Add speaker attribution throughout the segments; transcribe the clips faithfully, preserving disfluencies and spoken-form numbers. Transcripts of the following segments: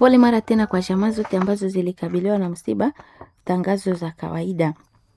Speaker 1: Pole mara tena kwa jamaa zote ambazo zilikabiliwa na msiba. Tangazo za kawaida.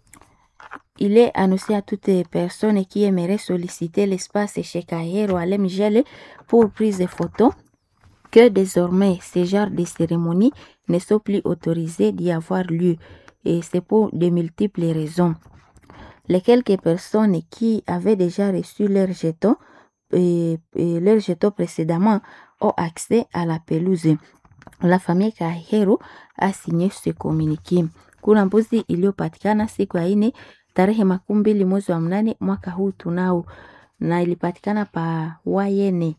Speaker 1: Il est annoncé à toute personne qui aimerait solliciter l'espace chez Kahero à Lemgele pour prise de photos que désormais ces genres de cérémonies ne sont plus autorisées d'y avoir lieu. Et c'est pour de multiples raisons. Les quelques personnes qui avaient déjà reçu leur jeton, et, et leur jeton précédemment ont accès à la pelouse. La famille Kahero a signé ce communiqué. Kuna mbuzi iliyopatikana siku ya ine tarehe makumi mbili mwezi wa mnane mwaka huu tunao, na ilipatikana pa Wayene.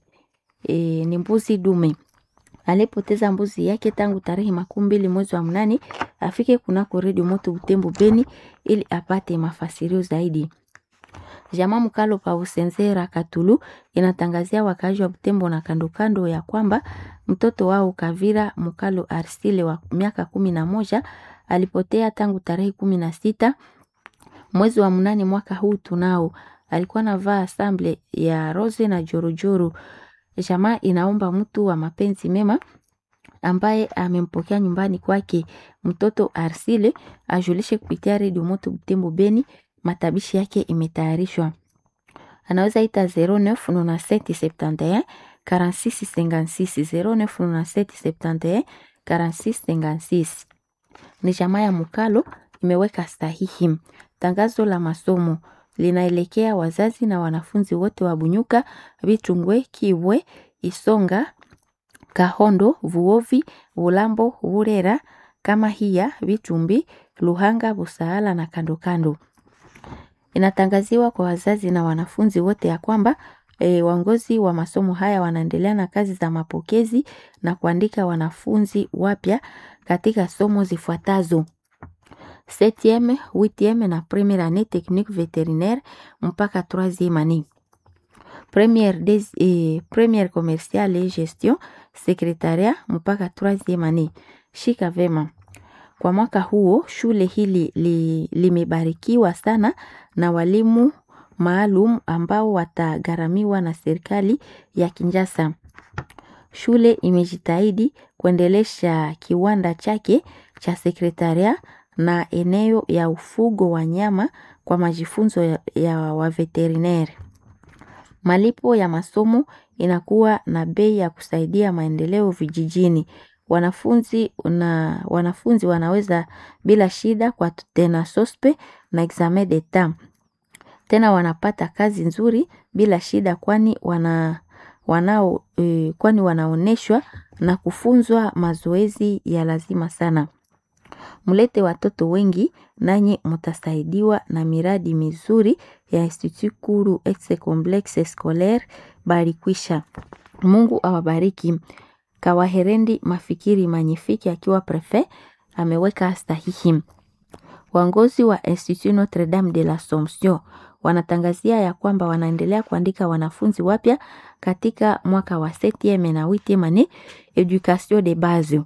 Speaker 1: E, ni mbuzi dume. Alipoteza mbuzi yake tangu tarehe makumi mbili mwezi wa mnane afike kunako redio Moto Butembo Beni ili apate mafasirio zaidi. Jamaa Mukalo pa Usenzera Katulu inatangazia wakazi wa Butembo na kando kando ya kwamba mtoto wao Kavira Mukalo Arsile wa miaka kumi na moja alipotea tangu tarehe kumi na sita mwezi wa mnane mwaka huu tunao. Alikuwa anavaa asamble ya rose na jorojoro. Jamaa inaomba mtu wa mapenzi mema ambaye amempokea nyumbani kwake mtoto Arsile ajulishe kupitia redio Moto Butembo Beni. Matabishi yake imetayarishwa. Anaweza ita zero neuf nonante-sept septante et un quarante-six cinquante-six zero neuf nonante-sept septante et un quarante-six cinquante-six. Ni jamaa ya Mukalo imeweka sahihi. Tangazo la masomo linaelekea wazazi na wanafunzi wote wa Bunyuka, Bitungwe, Kibwe, Isonga, Kahondo, Vuovi, Bulambo, Burera, Kamahia, Bitumbi, Luhanga, Busaala na kando kando. Inatangaziwa kwa wazazi na wanafunzi wote ya kwamba e, waongozi wa masomo haya wanaendelea na kazi za mapokezi na kuandika wanafunzi wapya katika somo zifuatazo: septième, huitième na première année technique vétérinaire mpaka troisième année. Première des, e, première commerciale et gestion secrétariat mpaka troisième année. Shika vema. Kwa mwaka huo shule hili li, limebarikiwa sana na walimu maalum ambao watagharamiwa na serikali ya Kinshasa. Shule imejitahidi kuendelesha kiwanda chake cha sekretaria na eneo ya ufugo wa nyama kwa majifunzo ya, ya wa veterinary. Malipo ya masomo inakuwa na bei ya kusaidia maendeleo vijijini. Wanafunzi na wanafunzi wanaweza bila shida kwa tena sospe na examen d'etat. Tena wanapata kazi nzuri bila shida kwani wana wanao e, kwani wanaoneshwa na kufunzwa mazoezi ya lazima sana. Mulete watoto wengi nanyi mutasaidiwa na miradi mizuri ya Institut Kuru Exe Complexe Scolaire Barikwisha. Mungu awabariki. Kawaherendi Mafikiri Manyifiki akiwa prefet ameweka sahihi. Waongozi wa Institut Notre Dame de l'Assomption wanatangazia ya kwamba wanaendelea kuandika wanafunzi wapya katika mwaka wa septième na huitième année education de base.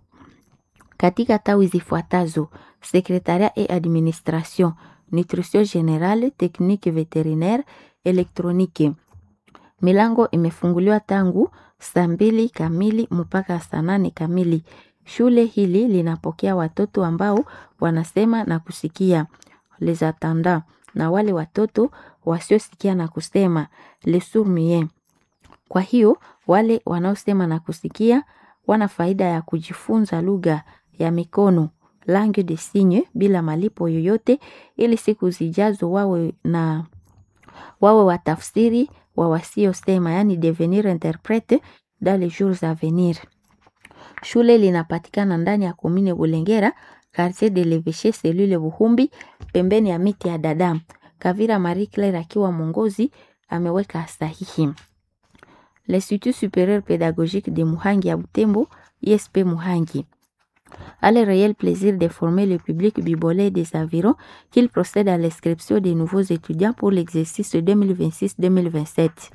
Speaker 1: Katika tawi zifuatazo: secrétariat et administration, nutrition générale, technique vétérinaire, électronique. Milango imefunguliwa tangu saa mbili kamili mpaka saa nane kamili. Shule hili linapokea watoto ambao wanasema na kusikia, les attendants, na wale watoto wasiosikia na kusema, les sourds-muets. Kwa hiyo wale wanaosema na kusikia wana faida ya kujifunza lugha ya mikono, langue de signe, bila malipo yoyote, ili siku zijazo wawe na wawe watafsiri wa wasiosema, yani devenir interprète dans les jours à venir. Shule linapatikana ndani ya commune Bulengera, quartier de l'Evêché, cellule Buhumbi, pembeni ya miti ya Dadam. Kavira Marie Claire akiwa mwongozi ameweka sahihi. L'Institut supérieur pédagogique de Muhangi à Butembo, I S P Muhangi, a le réel plaisir de former le public bibolais des environs qu'il procède à l'inscription des nouveaux étudiants pour l'exercice deux mille vingt-six deux mille vingt-sept.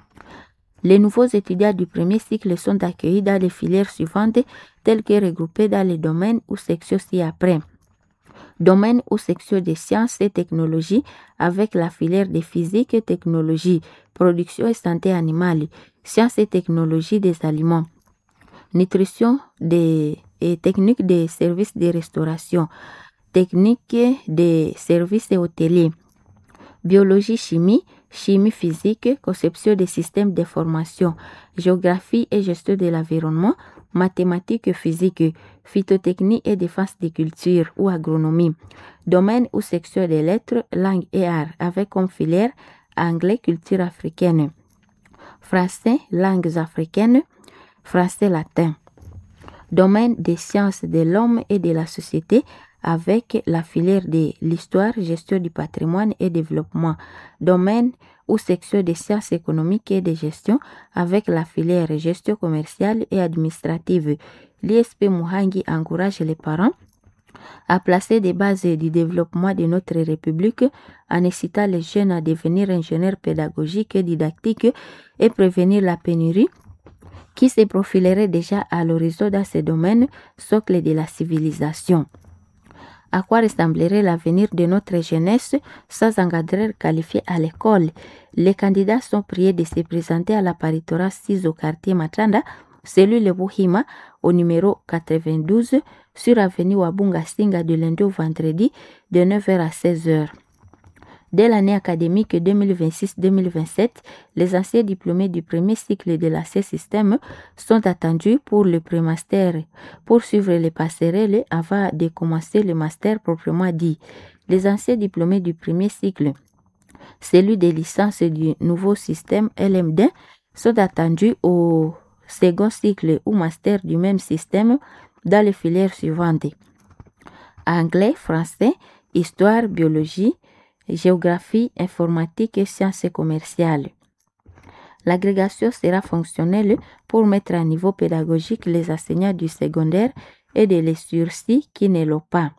Speaker 1: Les nouveaux étudiants du premier cycle sont accueillis dans les filières suivantes telles que regroupées dans les domaines ou sections ci-après. Domaine ou section des sciences et technologies avec la filière de physique et technologie, production et santé animale, sciences et technologies des aliments. nutrition des, et techniques des services de restauration, techniques des services hôteliers, biologie, chimie, chimie physique, conception des systèmes d'information, géographie et gestion de l'environnement, mathématiques et physique, phytotechnie et défense des cultures ou agronomie, domaine ou section des lettres, langue et arts, avec comme filière anglais, culture africaine, français, langues africaines, français latin, domaine des sciences de l'homme et de la société, avec la filière de l'histoire, gestion du patrimoine et développement, domaine ou section des sciences économiques et de gestion, avec la filière gestion commerciale et administrative. L'I S P Muhangi encourage les parents à placer des bases du développement de notre République en incitant les jeunes à devenir ingénieurs pédagogiques et didactiques et prévenir la pénurie qui se profilerait déjà à l'horizon dans ces domaines, socle de la civilisation. À quoi ressemblerait l'avenir de notre jeunesse sans encadreurs qualifiés à l'école? Les candidats sont priés de se présenter à la paritorat six au quartier Matanda, cellule Le Buhima, au numéro quatre-vingt-douze, sur avenue Wabunga Singa de lundi au vendredi, de neuf heures à seize heures. Dès l'année académique deux mille vingt-six deux mille vingt-sept, les anciens diplômés du premier cycle de la C-Système sont attendus pour le pré-master, pour suivre les passerelles avant de commencer le master proprement dit. Les anciens diplômés du premier cycle, celui des licences du nouveau système L M D, sont attendus au second cycle ou master du même système dans les filières suivantes: anglais, français, histoire, biologie, géographie, informatique et sciences commerciales. L'agrégation sera fonctionnelle pour mettre à niveau pédagogique les enseignants du secondaire et de les sursis qui ne l'ont pas.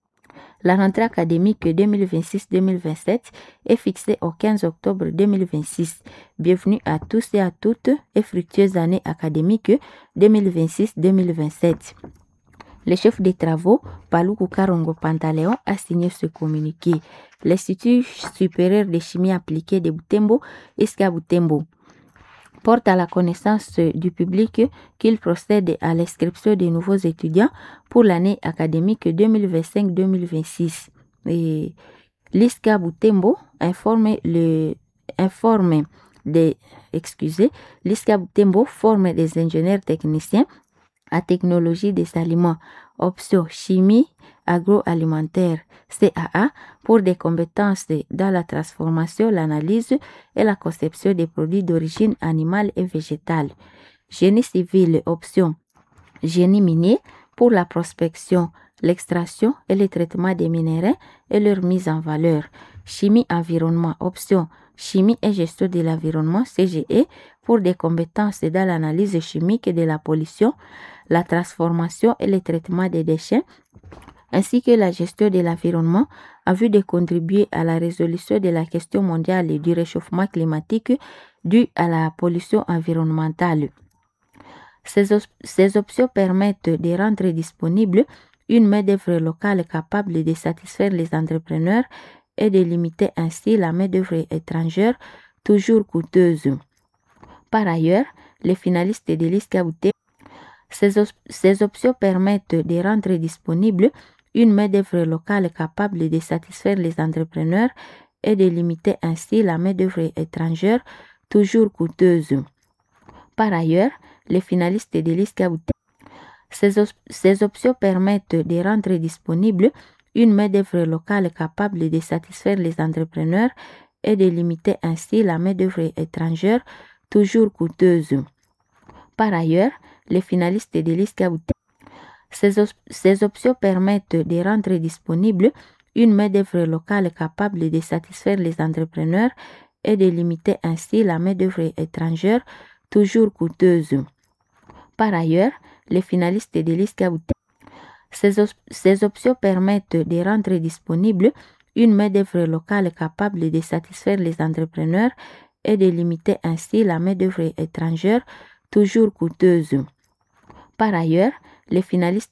Speaker 1: La rentrée académique deux mille vingt-six deux mille vingt-sept est fixée au quinze octobre deux mille vingt-six. Bienvenue à tous et à toutes et fructueuse année académique deux mille vingt-six deux mille vingt-sept. Le chef des travaux, Paluku Karongo Pantaleon, a signé ce communiqué. L'Institut supérieur de chimie appliquée de Butembo, I S C A Butembo, porte à la connaissance du public qu'il procède à l'inscription de nouveaux étudiants pour l'année académique deux mille vingt-cinq deux mille vingt-six. Et l'I S C A Butembo informe le informe des excusez, l'I S C A Butembo forme des ingénieurs techniciens à technologie des aliments, option chimie agroalimentaire, C A A, pour des compétences dans la transformation, l'analyse et la conception des produits d'origine animale et végétale. Génie civil, option génie minier, pour la prospection, l'extraction et le traitement des minéraux et leur mise en valeur. Chimie environnement, option chimie et gestion de l'environnement, C G E, pour des compétences dans l'analyse chimique de la pollution, la transformation et le traitement des déchets, ainsi que la gestion de l'environnement en vue de contribuer à la résolution de la question mondiale du réchauffement climatique dû à la pollution environnementale. Ces, op- ces options permettent de rendre disponible une main-d'œuvre locale capable de satisfaire les entrepreneurs et de limiter ainsi la main-d'œuvre étrangère toujours coûteuse. Par ailleurs, les finalistes de l'I S C A Butembo, ces, op- ces options permettent de rendre disponible une main-d'œuvre locale capable de satisfaire les entrepreneurs et de limiter ainsi la main-d'œuvre étrangère toujours coûteuse. Par ailleurs, les finalistes de l'I S C A Butembo, ces, op- ces options permettent de rendre disponible une main-d'œuvre locale capable de satisfaire les entrepreneurs et de limiter ainsi la main-d'œuvre étrangère toujours coûteuse. Par ailleurs, les finalistes de l'I S C A Butembo, ces, op- ces options permettent de rendre disponible une main-d'œuvre locale capable de satisfaire les entrepreneurs et de limiter ainsi la main-d'œuvre étrangère toujours coûteuse. Par ailleurs, les finalistes de l'I S C A Butembo, ces, op- ces options permettent de rendre disponible une main-d'œuvre locale capable de satisfaire les entrepreneurs et de limiter ainsi la main-d'œuvre étrangère toujours coûteuse. Par ailleurs, les finalistes